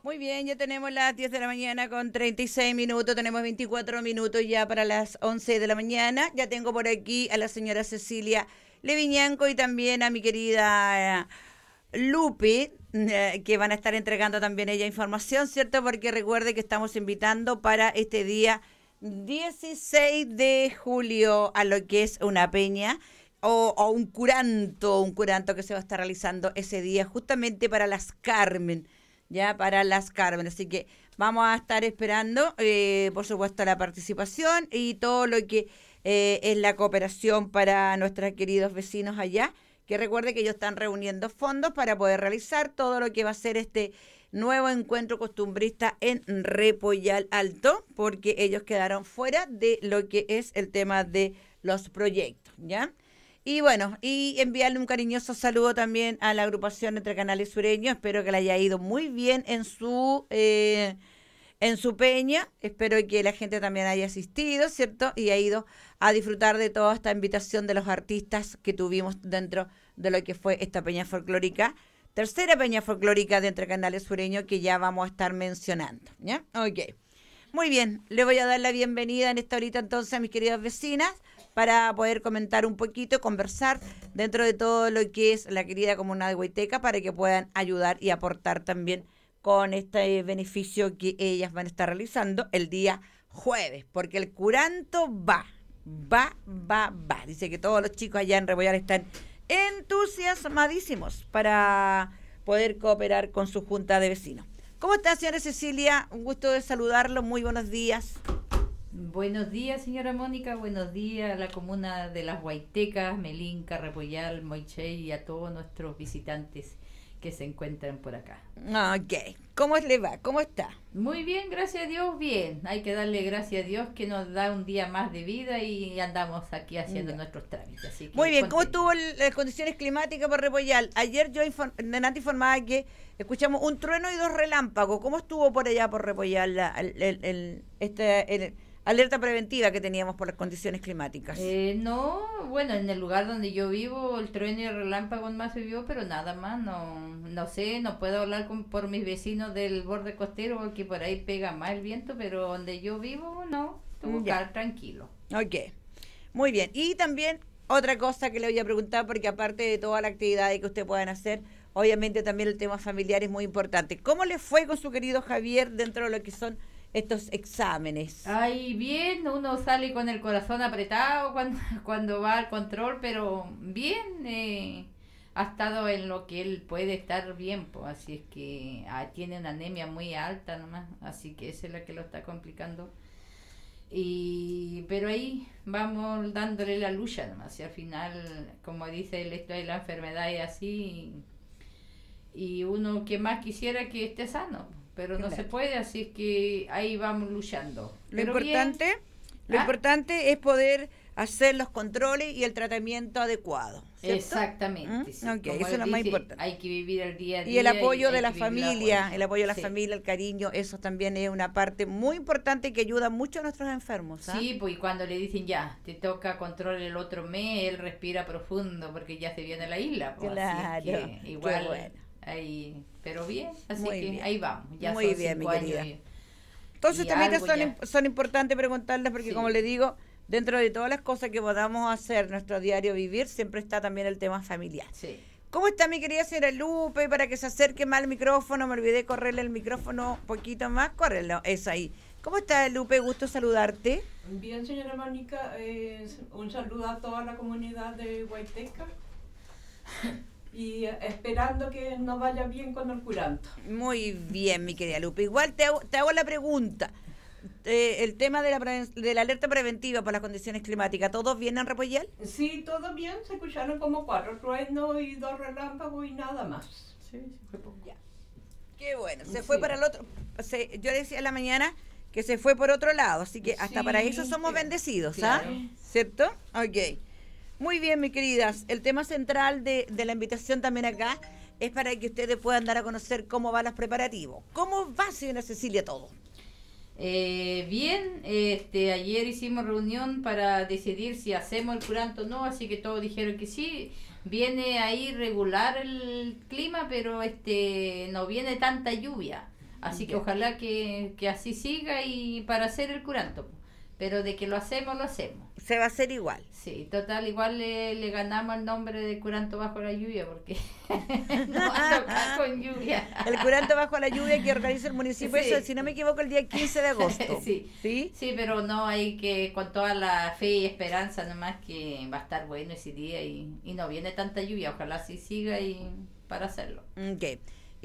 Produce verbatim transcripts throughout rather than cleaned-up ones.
Muy bien, ya tenemos las diez de la mañana con treinta y seis minutos, tenemos veinticuatro minutos ya para las once de la mañana. Ya tengo por aquí a la señora Cecilia Leviñanco y también a mi querida eh, Lupe, eh, que van a estar entregando también ella información, ¿cierto? Porque recuerde que estamos invitando para este día dieciséis de julio a lo que es una peña o, o un curanto, un curanto que se va a estar realizando ese día justamente para las Carmen, ya para las Carmen. Así que vamos a estar esperando, eh, por supuesto, la participación y todo lo que eh, es la cooperación para nuestros queridos vecinos allá, que recuerde que ellos están reuniendo fondos para poder realizar todo lo que va a ser este nuevo encuentro costumbrista en Repollal Alto, porque ellos quedaron fuera de lo que es el tema de los proyectos, ¿ya? Y bueno, y enviarle un cariñoso saludo también a la agrupación Entre Canales Sureños. Espero que le haya ido muy bien en su eh, en su peña. Espero que la gente también haya asistido, ¿cierto? Y haya ido a disfrutar de toda esta invitación de los artistas que tuvimos dentro de lo que fue esta peña folclórica. Tercera peña folclórica de Entre Canales Sureños que ya vamos a estar mencionando, ¿ya? Ok. Muy bien, le voy a dar la bienvenida en esta horita entonces a mis queridas vecinas para poder comentar un poquito, conversar dentro de todo lo que es la querida comuna de Huayteca para que puedan ayudar y aportar también con este beneficio que ellas van a estar realizando el día jueves, porque el curanto va, va, va, va. Dice que todos los chicos allá en Rebollar están entusiasmadísimos para poder cooperar con su junta de vecinos. ¿Cómo está, señora Cecilia? Un gusto de saludarlo. Muy buenos días. Buenos días, señora Mónica. Buenos días a la comuna de Las Huaytecas, Melinca, Repollal, Moichey y a todos nuestros visitantes que se encuentran por acá. Ok. ¿Cómo le va? ¿Cómo está? Muy bien, gracias a Dios, bien. Hay que darle gracias a Dios que nos da un día más de vida y andamos aquí haciendo Ya. nuestros trámites. Así que Muy bien. ¿Cómo contenta. estuvo el- las condiciones climáticas por Repollal? Ayer yo inform- Nenati informaba que escuchamos un trueno y dos relámpagos. ¿Cómo estuvo por allá por Repollal la, el, el, el- este, el- alerta preventiva que teníamos por las condiciones climáticas? Eh, no, bueno, en el lugar donde yo vivo, el trueno y el relámpago más se vio, pero nada más, no, no sé, no puedo hablar con, por mis vecinos del borde costero porque por ahí pega más el viento, pero donde yo vivo, no, estuvo Ya. cal- tranquilo. Ok. Muy bien. Y también otra cosa que le voy a preguntar, porque aparte de toda la actividad que ustedes puedan hacer, obviamente también el tema familiar es muy importante. ¿Cómo le fue con su querido Javier dentro de lo que son estos exámenes? Ay, bien, uno sale con el corazón apretado cuando, cuando va al control, pero bien, eh, ha estado en lo que él puede estar bien, pues, así es que ah, tiene una anemia muy alta nomás, así que esa es la que lo está complicando. Y pero ahí vamos dándole la lucha nomás, y al final, como dice él, esto de la enfermedad es así, y uno que más quisiera que esté sano, pero no se Claro. puede, así es que ahí vamos luchando. Lo Pero bien, importante, lo ¿ah? importante es poder hacer los controles y el tratamiento adecuado, ¿cierto? Exactamente, ¿Mm? sí. Ok, Como eso es él lo más dice, importante. hay que vivir el día a Y el día y apoyo de hay la que vivirlo a familia, el fuerza. apoyo de la Sí. familia, el cariño, eso también es una parte muy importante que ayuda mucho a nuestros enfermos, ¿ah? Sí, pues y cuando le dicen ya, te toca control el otro mes, él respira profundo porque ya se viene a la isla, pues Claro, así es que qué igual bueno. ahí, pero bien, así Muy que bien. ahí vamos, ya Muy son bien, mi cinco años querida. y, Entonces y también algo son, ya. im- son importantes preguntarles porque como Sí, le digo, dentro de todas las cosas que podamos hacer nuestro diario vivir, siempre está también el tema familiar. sí. ¿Cómo está mi querida señora Lupe? Para que se acerque más al micrófono, me olvidé correrle el micrófono un poquito más, córrelo, eso ahí. ¿Cómo está Lupe? Gusto saludarte. Bien, señora Mónica, eh, un saludo a toda la comunidad de Huayteca y eh, esperando que nos vaya bien con el curanto. Muy bien, mi querida Lupe. Igual te hago, te hago la pregunta. Eh, el tema de la, preven- de la alerta preventiva por las condiciones climáticas, ¿todos vienen a Repollal? Sí, todo bien, se escucharon como cuatro truenos y dos relámpagos y nada más. Sí, sí, fue poco. Ya. Qué bueno, se fue Sí. para el otro. Se, yo le decía en la mañana que se fue por otro lado, así que hasta Sí, para eso somos sí. bendecidos, ¿ah? Claro. ¿Cierto? Ok. Muy bien, mis queridas. El tema central de, de la invitación también acá es para que ustedes puedan dar a conocer cómo van los preparativos. ¿Cómo va, señora Cecilia, todo? Eh, bien, este, ayer hicimos reunión para decidir si hacemos el curanto o no, así que todos dijeron que sí. Viene ahí regular el clima, pero este, no viene tanta lluvia. Así que Ya. ojalá que, que así siga y para hacer el curanto. po. Pero de que lo hacemos, lo hacemos. Se va a hacer igual. Sí, total, igual le, le ganamos el nombre de curanto bajo la lluvia porque no va a tocar con lluvia. El curanto bajo la lluvia que organiza el municipio, Sí. eso, si no me equivoco, el día quince de agosto. Sí. ¿Sí? Sí, pero no hay que, con toda la fe y esperanza nomás que va a estar bueno ese día y, y no viene tanta lluvia, ojalá así siga y para hacerlo. Ok.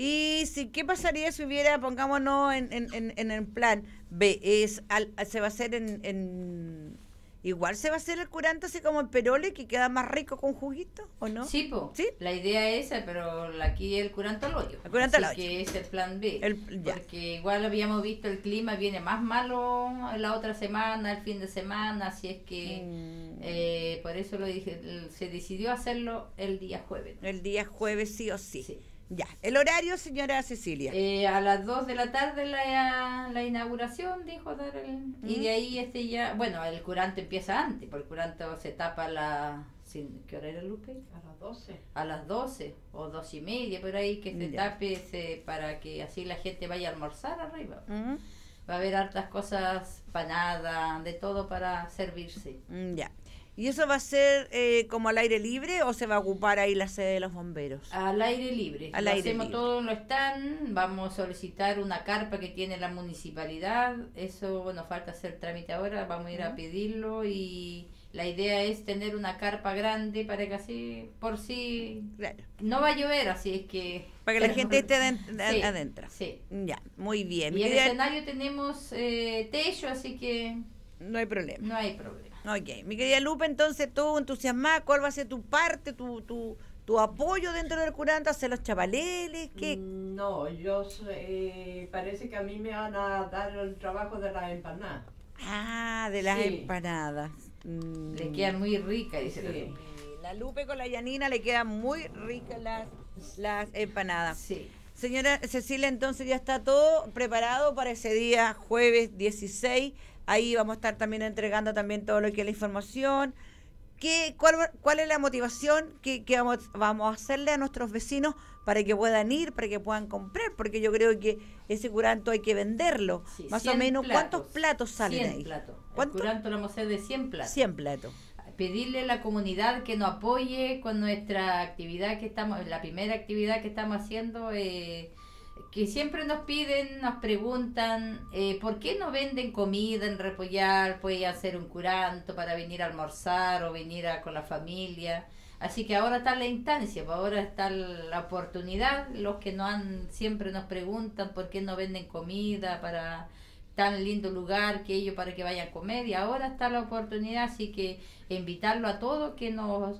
Y si, ¿qué pasaría si hubiera, pongámonos en, en, en, en el plan B, es al, se va a hacer en, en... Igual se va a hacer el curanto así como en perole, que queda más rico con juguito, ¿o no? Sí, po. ¿Sí? La idea es esa, pero la- aquí el curanto al hoyo. El curanto al Así hoyo. que es el plan B. El- ya. Porque igual habíamos visto el clima viene más malo la otra semana, el fin de semana, así es que Mm, eh, por eso lo dije, el- se decidió hacerlo el día jueves. el día jueves sí o sí. Sí. Ya. El horario, señora Cecilia. Eh, a las dos de la tarde la, la inauguración, dijo dar el, y de ahí este ya, bueno, el curante empieza antes, porque el curante se tapa a la, sin- ¿qué hora era, Lupe? A las doce. A las doce o dos y media, por ahí, que se Ya. tape se- para que así la gente vaya a almorzar arriba. Mm, Va a haber hartas cosas, panada, de todo para servirse. mm, ya. ¿Y eso va a ser eh, como al aire libre o se va a ocupar ahí la sede de los bomberos? Al aire libre. Al Lo aire hacemos libre. todo en lo stand. Vamos a solicitar una carpa que tiene la municipalidad. Eso, bueno, falta hacer trámite ahora. Vamos a ir a pedirlo y la idea es tener una carpa grande para que así, por si Claro. no va a llover, así es que... Para que la gente esté aden- Sí, adentro. Sí. Ya, muy bien. Y en el Miguel, escenario tenemos eh, techo, así que no hay problema. no hay problema. Ok, mi querida Lupe, entonces tú entusiasmada, ¿cuál va a ser tu parte, tu, tu, tu apoyo dentro del curante? ¿Hacer los chavaleles? ¿Qué? Mm, No, yo sé, eh, parece que a mí me van a dar el trabajo de las empanadas. Ah, de las Sí. empanadas. Mm. Le quedan muy ricas, dice la Sí. Lupe. La Lupe con la Yanina le quedan muy ricas las, las empanadas. Sí. Señora Cecilia, entonces ya está todo preparado para ese día, jueves dieciséis. Ahí vamos a estar también entregando también todo lo que es la información. ¿Qué, cuál, va- ¿Cuál es la motivación que, que vamos, vamos a hacerle a nuestros vecinos para que puedan ir, para que puedan comprar? Porque yo creo que ese curanto hay que venderlo. Sí, Más o cien menos, ¿cuántos platos. platos salen cien ahí? platos. ¿Cuánto? El curanto lo vamos a hacer de cien platos. cien platos. Pedirle a la comunidad que nos apoye con nuestra actividad que estamos, la primera actividad que estamos haciendo, eh, que siempre nos piden, nos preguntan, eh, ¿por qué no venden comida en Repollar? Puede hacer un curanto para venir a almorzar o venir a- con la familia. Así que ahora está la instancia, pues ahora está la oportunidad. Los que no han, siempre nos preguntan por qué no venden comida para tan lindo lugar que ellos para que vayan a comer, y ahora está la oportunidad, así que invitarlo a todos que nos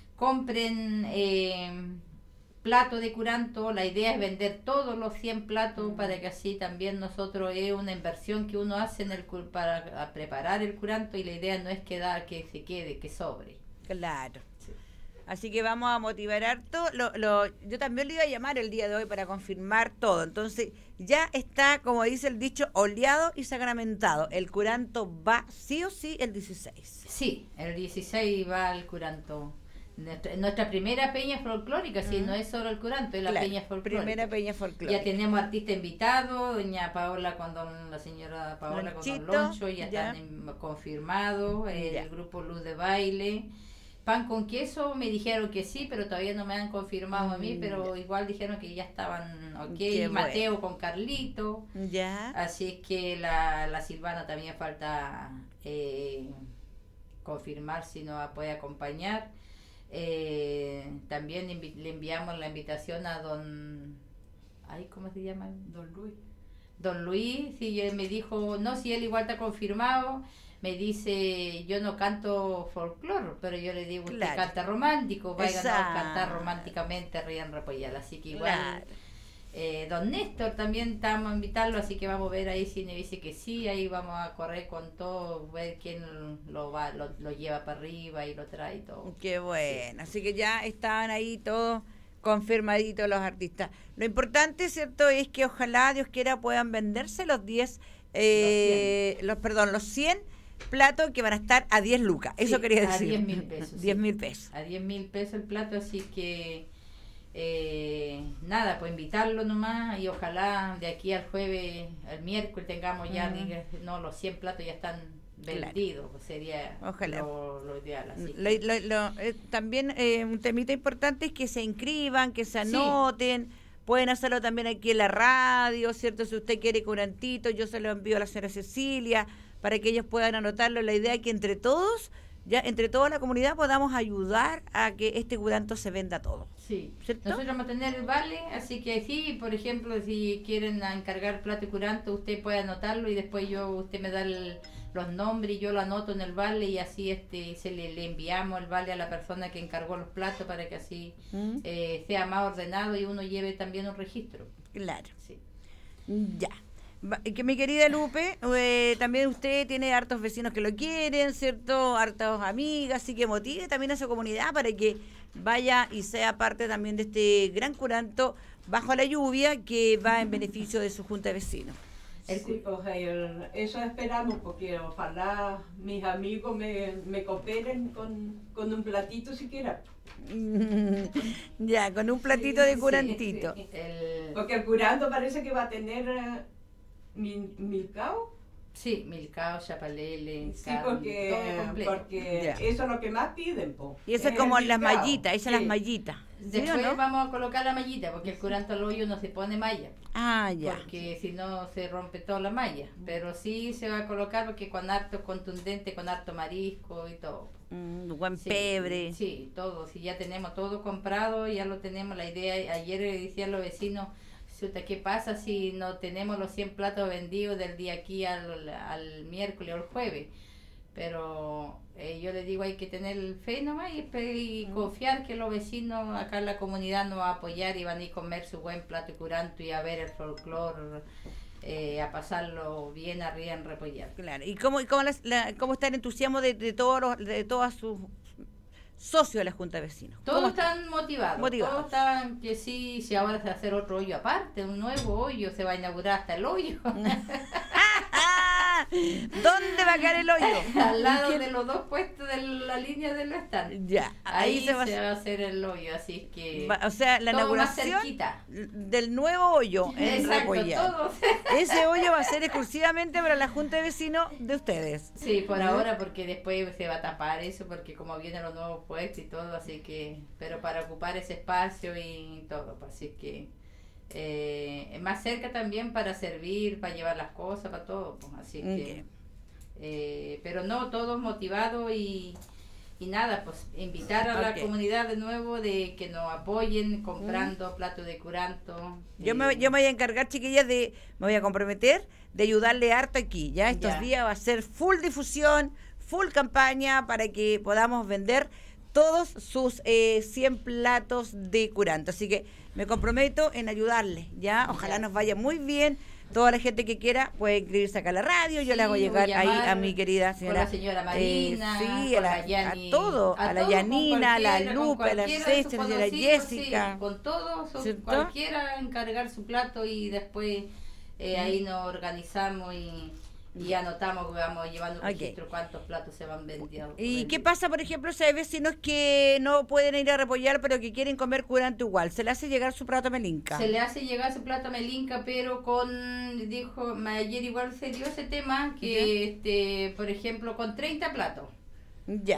compren eh, plato de curanto. La idea es vender todos los cien platos para que así también nosotros es una inversión que uno hace en el cu- para a preparar el curanto, y la idea no es quedar que se quede, que sobre. Claro. Sí. Así que vamos a motivar harto. Lo, lo, yo también le iba a llamar el día de hoy para confirmar todo. Entonces, ya está, como dice el dicho, oleado y sacramentado. El curanto va sí o sí el dieciséis. Sí, el dieciséis va el curanto. Nuestra, nuestra primera peña folclórica, sí, Ujú. no es solo el curanto, es la Claro, peña folclórica. primera peña folclórica. Ya tenemos artista invitado, doña Paola con don, la señora Paola con Lonchito, don Loncho, ya, ya. están en- confirmados, el Ya. grupo Luz de Baile. Pan con queso, me dijeron que sí, pero todavía no me han confirmado a mí, Mm, pero igual dijeron que ya estaban ok. Qué Mateo con Carlito, Ya. así es que la, la Silvana también falta eh, confirmar si nos puede acompañar. Eh, también invi- le enviamos la invitación a don... Ay, ¿cómo se llama? Don Luis. Don Luis, sí, él me dijo, no, si él igual está confirmado, me dice, yo no canto folclore, pero yo le digo, usted Claro. canta romántico, vayan a Exacto. cantar románticamente arriba en Repollal, así que igual... Claro. Eh, don Néstor también estamos a invitarlo, así que vamos a ver ahí si me dice que sí, ahí vamos a correr con todo, ver quién lo va, lo, lo lleva para arriba y lo trae y todo. Qué bueno. Así que ya estaban ahí todos confirmaditos los artistas. Lo importante, ¿cierto?, es que ojalá, Dios quiera, puedan venderse los diez, eh, los, perdón, los cien platos que van a estar a diez lucas. Eso Sí, quería a decir. diez mil pesos, diez sí. mil pesos. A diez mil pesos el plato, así que eh, nada, pues invitarlo nomás y ojalá de aquí al jueves, al miércoles tengamos ya, Mm. diga, no, los cien platos ya están vendidos, pues sería Ojalá. Lo, lo ideal. Así Lo- que- lo- lo- eh, también eh, un temita importante es que se inscriban, que se Sí. anoten. Pueden hacerlo también aquí en la radio, ¿cierto? Si usted quiere curantito, yo se lo envío a la señora Cecilia para que ellos puedan anotarlo. La idea es que entre todos, ya entre toda la comunidad podamos ayudar a que este curanto se venda todo. Sí, ¿Cierto? nosotros vamos a tener el vale, así que sí, por ejemplo, si quieren encargar plato y curanto, usted puede anotarlo y después yo usted me da el- los nombres y yo lo anoto en el vale y así este se le, le enviamos el vale a la persona que encargó los platos para que así ¿Mm? eh, sea más ordenado y uno lleve también un registro. Claro. Sí. Ya. Va- Que mi querida Lupe, eh, también usted tiene hartos vecinos que lo quieren, ¿cierto? Hartas amigas, así que motive también a su comunidad para que vaya y sea parte también de este gran curanto bajo la lluvia que va en beneficio de su junta de vecinos. El Sí, pues el- eso esperamos, porque ojalá mis amigos me, me cooperen con, con un platito siquiera. Ya, con un platito de Sí, curantito. sí. El, Porque el curanto parece que va a tener eh, mil, milcao. sí, milcao, chapalele, Sí, carne, porque, todo completo. porque Ya. eso es lo que más piden, po. Y eso es el como las milcao. mallitas, esas Sí. las mallitas. ¿Sí o Después no? vamos a colocar la mallita, porque el curanto al hoyo no se pone malla. Ah, ya. Porque si no se rompe toda la malla. Pero sí se va a colocar porque con harto contundente, con harto marisco y todo. Mm, buen Sí, pebre. Sí, todo. Si ya tenemos todo comprado, ya lo tenemos. La idea, ayer le decía a los vecinos, "Chuta, ¿qué pasa si no tenemos los cien platos vendidos del día aquí al, al miércoles o el jueves?" Pero eh, yo les digo, hay que tener fe nomás y, espe- y confiar que los vecinos acá en la comunidad nos van a apoyar y van a ir a comer su buen plato y curanto y a ver el folclore, eh, a pasarlo bien arriba en Repollar. Claro. ¿Y cómo, y cómo, las- la- cómo está el entusiasmo de, de todos los, de todas sus socios de la Junta de Vecinos? ¿Cómo Todos está? están motivados, Motivados. todos están que sí, si ahora se va a hacer otro hoyo aparte, un nuevo hoyo, se va a inaugurar hasta el hoyo, ¿Dónde va a caer el hoyo? al lado ¿Quién? de los dos puestos de la línea del stand. Ya, ahí, Ahí se va, a hacer el hoyo, así que va- o sea, la todo más inauguración cerquita. del nuevo hoyo en Exacto, Repollar. todo. Ese hoyo va a ser exclusivamente para la Junta de Vecinos de ustedes. Sí, por ahora, porque después se va a tapar eso, porque como vienen los nuevos puestos y todo, así que, pero para ocupar ese espacio y todo, pues, así que eh, más cerca también para servir, para llevar las cosas, para todo, pues, así que, eh, pero no, todos motivados y, y nada, pues invitar a Ok. la comunidad de nuevo de que nos apoyen comprando platos de curanto. Yo eh, me, yo me voy a encargar, chiquillas, de, me voy a comprometer de ayudarle harto aquí. Ya estos Ya. días va a ser full difusión, full campaña para que podamos vender todos sus eh, cien platos de curanto. Así que me comprometo en ayudarle, ¿ya? Ojalá Ya. nos vaya muy bien. Toda la gente que quiera puede inscribirse acá a la radio. Yo Sí, le hago voy llegar a ahí llamar a mi querida con señora. la señora eh, Marina, sí, a, con la- la Yani, a todo. A, la todos, con Yanina, a la cualquiera, con Lupe, a la cualquiera de sus César, a la conocidos, Jessica. sí, con todos, son- ¿Cierto? cualquiera encargar su plato y después eh, ahí nos organizamos y, y anotamos que vamos llevando un Ok. registro cuántos platos se van vendiendo. ¿Y qué pasa, por ejemplo, si hay vecinos que no pueden ir a Repollar, pero que quieren comer curanto igual? ¿Se le hace llegar su plato a Melinka? Se le hace llegar su plato a Melinka, pero con, dijo, ma- ayer igual se dio ese tema, que este, por ejemplo, con treinta platos. Ya.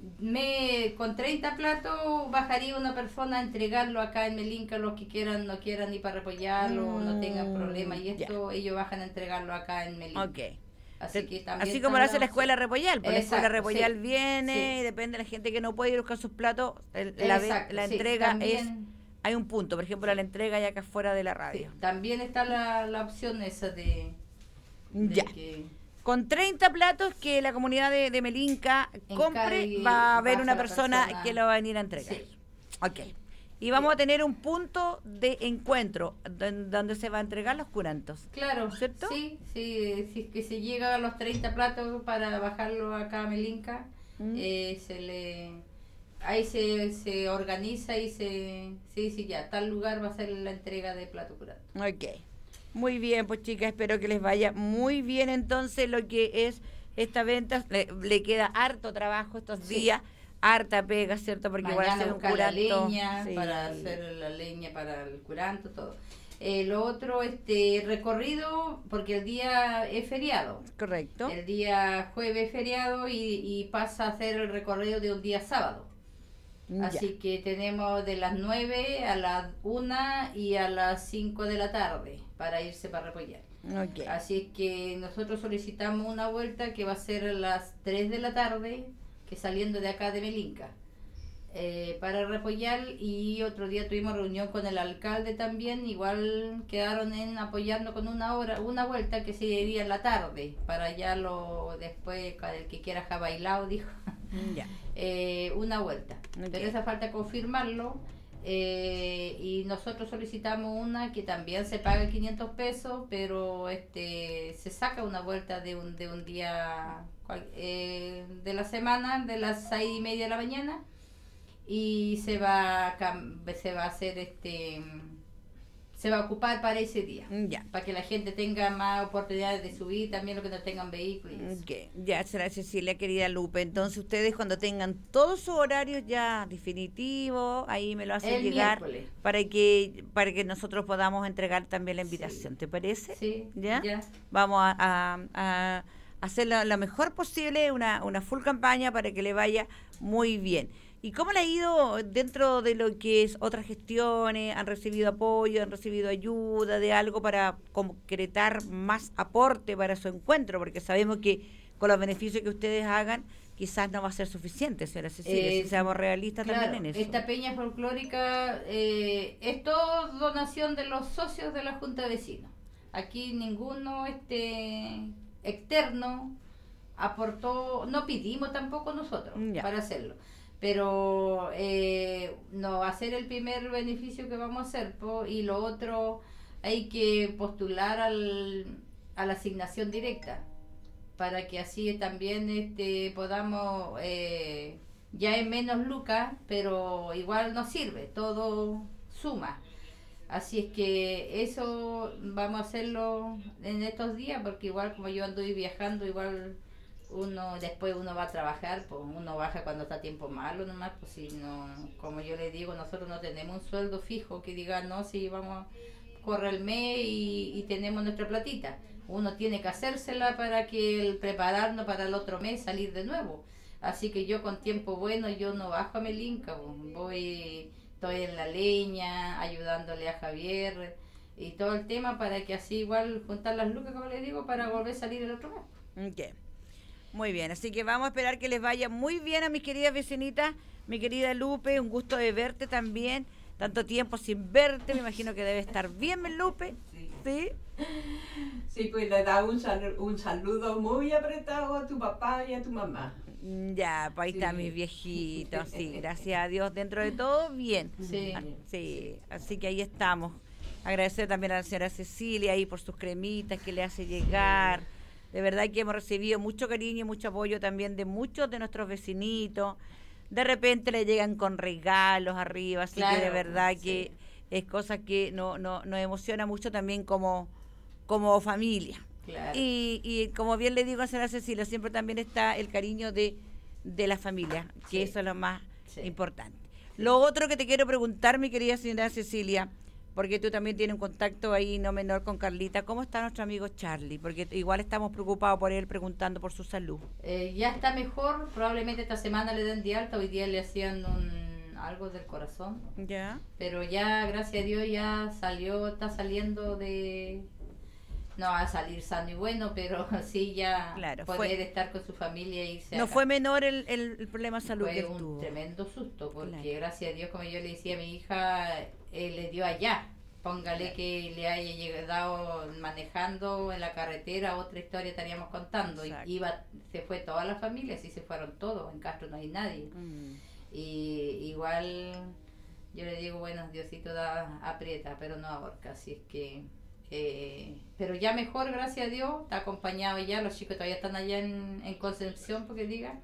Me, con treinta platos bajaría una persona a entregarlo acá en Melinka, los que quieran, no quieran ni para apoyarlo, no tengan Mm, problema. Y ya. esto ellos bajan a entregarlo acá en Melinka. Ok. Así que también Así como lo hace la estamos- escuela Repollar, pues la escuela Exacto, Repollar sí, viene sí. y depende de la gente que no puede ir a buscar sus platos, el- la, ve- Exacto, la sí, entrega también- es, hay un punto, por ejemplo, la entrega ya acá afuera de la sí, radio. también está la, la opción esa de, de Ya. que Con treinta platos que la comunidad de, de Melinka compre, Encargue, va a haber baja una la persona, persona. que lo va a venir a entregar. Sí. Ok. Y vamos a tener un punto de encuentro don- donde se va a entregar los curantos. Claro, ¿Cierto? sí, sí, si es que se llega a los treinta platos para bajarlo acá a Melinka, Mm. eh, se le ahí se, se organiza y se sí, sí, ya, tal lugar va a ser la entrega de plato curado. Ok. Muy bien, pues chicas, espero que les vaya muy bien entonces lo que es esta venta. Le, le queda harto trabajo estos Sí. días. harta pega, ¿cierto? Porque igual Mañana hacer un buscar la curanto. leña, Sí. para hacer la leña para el curanto, todo. Eh, lo otro, este recorrido, porque el día es feriado. Correcto. El día jueves es feriado y, y pasa a ser el recorrido de un día sábado. Ya. Así que tenemos de las nueve a las una y a las cinco de la tarde para irse para Repollar. Ok. Así es que nosotros solicitamos una vuelta que va a ser a las tres de la tarde, que saliendo de acá de Melinca, eh, para Repollar. Y otro día tuvimos reunión con el alcalde también, igual quedaron en apoyarnos con una hora, una vuelta que sería en la tarde, para allá lo después, el que quiera ja bailado, dijo. Ya. Eh, una vuelta, Ok. pero esa falta confirmarlo. Eh, y nosotros solicitamos una que también se paga quinientos pesos, pero este se saca una vuelta de un de un día cual- eh, de la semana, de las seis y media de la mañana, y se va a, cam- se va a hacer este se va a ocupar para ese día, Ya. para que la gente tenga más oportunidades de subir, también los que no tengan vehículos y eso. Ok, ya será Cecilia, querida Lupe. Entonces ustedes cuando tengan todos sus horarios ya definitivos, ahí me lo hacen El llegar miércoles. para que para que nosotros podamos entregar también la Sí. invitación. ¿Te parece? Sí, ¿Ya? ya. Vamos a, a- a hacer lo, lo mejor posible, una, una full campaña para que le vaya muy bien. ¿Y cómo le ha ido dentro de lo que es otras gestiones? ¿Han recibido apoyo, han recibido ayuda de algo para concretar más aporte para su encuentro? Porque sabemos que con los beneficios que ustedes hagan, quizás no va a ser suficiente, señora Cecilia, Eh, si seamos realistas Claro, también en eso. esta peña folclórica eh, es todo donación de los socios de la Junta de Vecinos. Aquí ninguno este externo aportó, no pedimos tampoco nosotros Ya. para hacerlo. Pero eh, no va a ser el primer beneficio que vamos a hacer, po, y lo otro hay que postular al, a la asignación directa para que así también este podamos eh, ya es menos lucas, pero igual nos sirve, todo suma. Así es que eso vamos a hacerlo en estos días, porque igual como yo ando viajando, igual uno después uno va a trabajar, pues uno baja cuando está tiempo malo nomás, pues si no, como yo le digo, nosotros no tenemos un sueldo fijo que diga, no, si vamos, corre el mes y, y tenemos nuestra platita. Uno tiene que hacérsela para que el prepararnos para el otro mes salir de nuevo. Así que yo con tiempo bueno, yo no bajo a Melinca, pues, voy, estoy en la leña, ayudándole a Javier y todo el tema para que así igual juntar las lucas, como le digo, para volver a salir el otro mes. Ok. Muy bien, así que vamos a esperar que les vaya muy bien a mis queridas vecinitas, mi querida Lupe, un gusto de verte también, tanto tiempo sin verte, me imagino que debe estar bien, mi Lupe, Sí. ¿sí? Sí, pues le da un, sal- un saludo muy apretado a tu papá y a tu mamá. Mm, Ya, pues ahí Sí. están mis viejitos, sí, gracias a Dios, dentro de todo, bien. Sí. Ah, sí, así que ahí estamos. Agradecer también a la señora Cecilia ahí por sus cremitas que le hace llegar. De verdad que hemos recibido mucho cariño y mucho apoyo también de muchos de nuestros vecinitos. De repente le llegan con regalos arriba, así que de Claro, verdad sí. que es cosa que no, no, nos emociona mucho también como, como familia. Claro. Y, y como bien le digo a señora Cecilia, siempre también está el cariño de, de la familia, que Sí. eso es lo más Sí. importante. Lo otro que te quiero preguntar, mi querida señora Cecilia, porque tú también tienes un contacto ahí no menor con Carlita, ¿cómo está nuestro amigo Charlie? Porque igual estamos preocupados por él, preguntando por su salud. Eh, ya está mejor, probablemente esta semana le den de alta, hoy día le hacían un, algo del corazón, ¿Ya? pero ya gracias a Dios ya salió, está saliendo de, no va a salir sano y bueno, pero sí ya Claro, poder fue- estar con su familia e irse No acá. fue menor el, el, el problema de salud Fue que él un tuvo. tremendo susto, porque Claro. gracias a Dios, como yo le decía a mi hija, eh, le dio allá. Póngale que le haya llegado manejando en la carretera, otra historia estaríamos contando. Y Exacto. iba, se fue toda la familia, así se fueron todos. En Castro no hay nadie. Mm. Y igual yo le digo, bueno, Diosito da aprieta, pero no ahorca. Así es que, eh, pero ya mejor, gracias a Dios, está acompañado ya. Los chicos todavía están allá en, en Concepción, porque diga.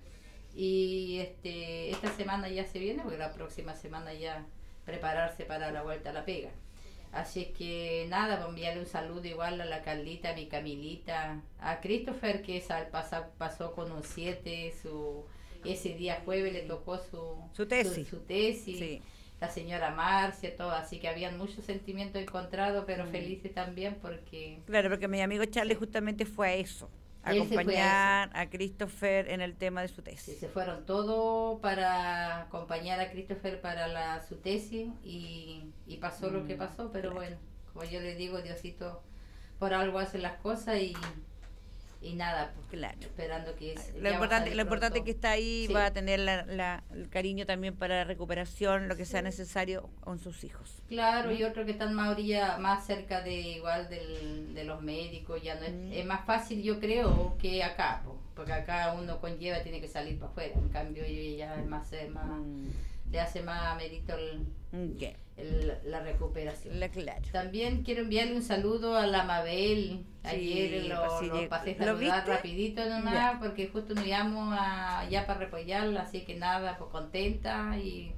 Y este esta semana ya se viene, porque la próxima semana ya prepararse para la vuelta a la pega. Así es que nada, pues enviarle un saludo igual a la Carlita, a mi Camilita, a Christopher, que sal, pasa, pasó con un siete, su ese día jueves le tocó su, Su tesis. su, su tesis. Sí. La señora Marcia, todo, así que habían muchos sentimientos encontrados, pero Mm. felices también porque... Claro, porque mi amigo Charlie justamente fue a eso, a Él se fue a acompañar a, Christopher en el tema de su Sí, tesis. se fueron todos para acompañar a Christopher para la, su tesis y, y pasó lo que Mm, pasó, pero claro. bueno, como yo le digo, Diosito por algo hace las cosas y, y nada, pues, Claro. esperando que es, Lo ya va a importante, salir lo importante es pronto. que está ahí, Sí. va a tener la, la- el cariño también para la recuperación, lo que sea necesario con sus hijos. Claro, ¿Mm? y otros que están más orilla, más cerca de igual del, de los médicos, ya no es, Mm. es más fácil yo creo que acá, po, porque acá uno conlleva tiene que salir para afuera, en cambio ellos ya es más, es más Mm, le hace más mérito el, ok, el- la recuperación. la- claro. También quiero enviarle un saludo a la Mabel. Ayer Sí, lo, pues sí, lo lleg- pasé a ¿lo saludar viste? rapidito nomás, Ya. porque justo nos íbamos a, ya para repollarla, así que nada, pues contenta y,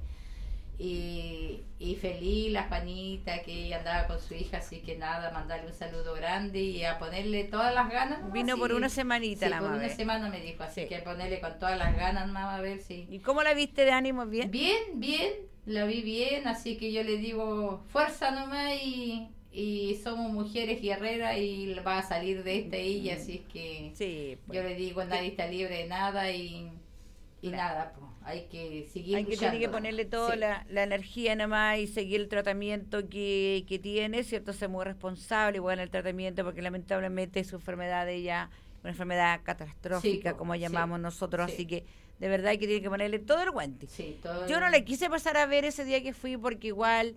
y, y feliz la Juanita que ella andaba con su hija, así que nada, mandarle un saludo grande y a ponerle todas las ganas. nomás, Vino por sí. una semanita Sí, la por Mabel. una semana me dijo, así Sí. que ponerle con todas las ganas, mamá, a ver si... ¿Y cómo la viste de ánimo? ¿Bien? Bien, bien, la vi bien, así que yo le digo, fuerza nomás y, y somos mujeres guerreras y va a salir de esta ella, así es que Sí, pues. yo le digo, nadie está libre de nada y, y Claro. nada, pues, hay que seguir Hay que, luchando. tiene que ponerle toda Sí. la, la energía nomás y seguir el tratamiento que, que tiene, ¿cierto? Ser muy responsable igual en el tratamiento porque lamentablemente su enfermedad de ella, una enfermedad catastrófica, Sí, po, como sí, llamamos nosotros, sí. así que de verdad que tiene que ponerle todo el guante. Sí, todo Yo no le quise pasar a ver ese día que fui porque igual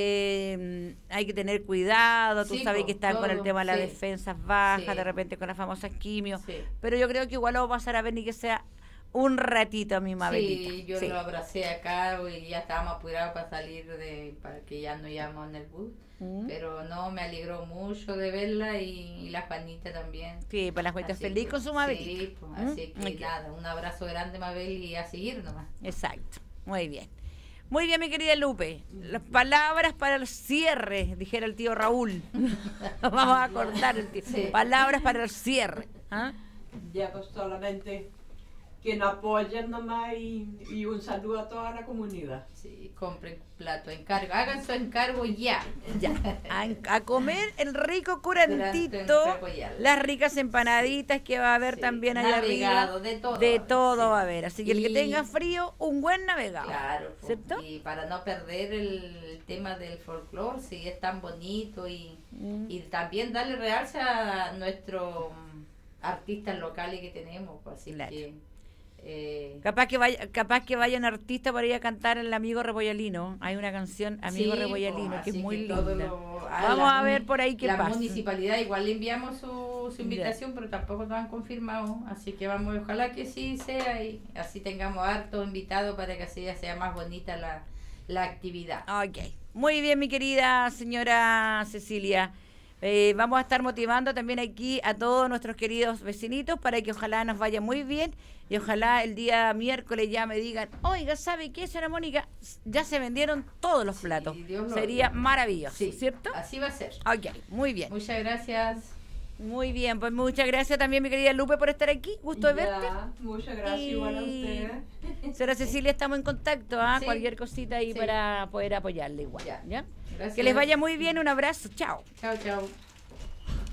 eh, hay que tener cuidado, tú Sí, sabes po, que están con el todo, tema de las sí. defensas bajas, Sí. de repente con las famosas quimios, Sí. pero yo creo que igual lo voy a pasar a ver ni que sea un ratito a mi Mabelita. Sí, yo Sí. lo abracé acá y ya estábamos apurados para salir de, para que ya no íbamos en el bus. Mm. Pero no, me alegró mucho de verla y, y la Juanita también. Sí, pues la Juanita Así feliz que- con su Mabelita. Sí, pues, ¿Mm? así que Ok. nada, un abrazo grande, Mabel, y a seguir nomás. Exacto, muy bien. Muy bien, mi querida Lupe. Las palabras para el cierre, dijera el tío Raúl. Vamos a cortar el tío. Sí. Palabras para el cierre. ¿Ah? Ya pues solamente que nos apoyen nomás y, y un saludo a toda la comunidad. Sí, compren plato, encargo, hagan su encargo ya. Ya. A, a comer el rico Durante curantito, el apoyarla. las ricas empanaditas que va a haber Sí, también allá navegado, arriba. de todo. De todo sí. va a haber. Así que el que Y- tenga frío, un buen navegado. Claro, po, ¿Cierto? y para no perder el tema del folclore, si es tan bonito y, Mm. y también darle realce a nuestros mm, artistas locales que tenemos, pues, así Claro. que eh, Capaz que vaya, capaz que vaya un artista por ahí a cantar el Amigo Rebollalino. Hay una canción Amigo sí, Rebollalino pues, que es así muy que todo linda. lo- ah, Vamos la a ver muni- por ahí qué la pasa. municipalidad igual le enviamos su, su Ya. invitación, pero tampoco nos han confirmado, así que vamos, ojalá que sí sea y así tengamos harto invitado para que así ya sea más bonita la, la actividad. Ok, muy bien, mi querida señora Cecilia. Eh, vamos a estar motivando también aquí a todos nuestros queridos vecinitos para que ojalá nos vaya muy bien y ojalá el día miércoles ya me digan, oiga, ¿sabe qué, señora Mónica? Ya se vendieron todos los Sí, platos. Dios lo- Sería maravilloso, Sí, ¿cierto? así va a ser. Ok, muy bien. Muchas gracias. Muy bien, pues muchas gracias también, mi querida Lupe, por estar aquí. Gusto de verte. Ya, muchas gracias Y- igual a ustedes. Señora Cecilia, estamos en contacto, ¿ah? Sí. Cualquier cosita ahí Sí. para poder apoyarle igual. Ya. ¿Ya? Gracias. Que les vaya muy bien, un abrazo, chao. Chao, chao.